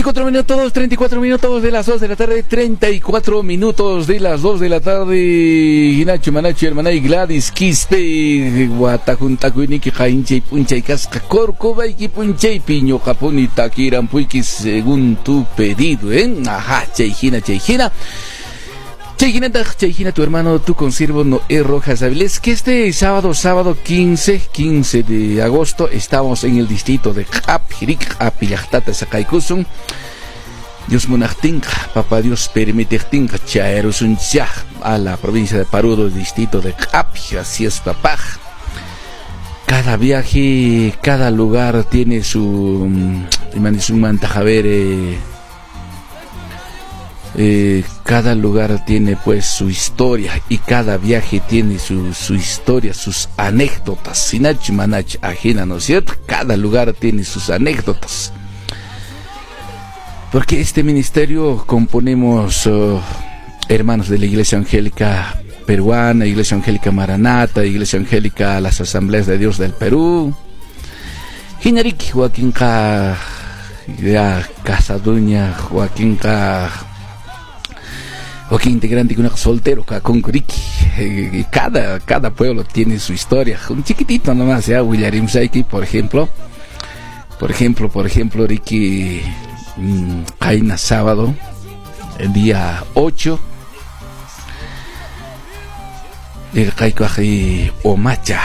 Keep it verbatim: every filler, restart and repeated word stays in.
cuatro minutos, treinta y cuatro minutos de las dos de la tarde, treinta y cuatro minutos de las dos de la tarde. Hinacho Manacho, hermanay Gladys Quispe, Guatajuntacuiniki, Jainche, Punchay, Casca, Corcova y Punchay, Piño, Japón y Takiran, Puikis, según tu pedido, ¿eh? Ajá, Chayjina, Chayjina. Chayjina, Chayjina, tu hermano, tu conservo Noé Rojas Avilés, que este sábado, sábado quince de agosto, estamos en el distrito de Apirik, Apiyajtata, Sakaykusun. Dios monachtinka, papá Dios permitechtinka, chaerusun chaj, a la provincia de Parudo, el distrito de Api, así es papá. Cada viaje, cada lugar tiene su, su mantajavere. Eh, cada lugar tiene pues su historia y cada viaje tiene su, su historia, sus anécdotas. Sinach manach ajena, ¿no es cierto? Cada lugar tiene sus anécdotas. Porque este ministerio componemos uh, hermanos de la Iglesia Angélica Peruana, Iglesia Angélica Maranata, Iglesia Angélica Las Asambleas de Dios del Perú. Jinariki, Joaquín Ka, Casaduña, Joaquín Ka. Joaquín integrante que una soltero con Ricky. Cada, cada pueblo tiene su historia. Un chiquitito nomás, ya, Willarim Saiki, por ejemplo. Por ejemplo, por ejemplo, Ricky Caina sábado, el día ocho. El Caiko Omacha,